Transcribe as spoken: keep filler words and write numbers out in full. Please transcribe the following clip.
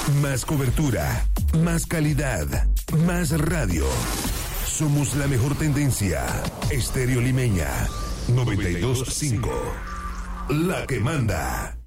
Más cobertura, más calidad, más radio. Somos la mejor tendencia. Estéreo Limeña noventa y dos punto cinco. La que manda.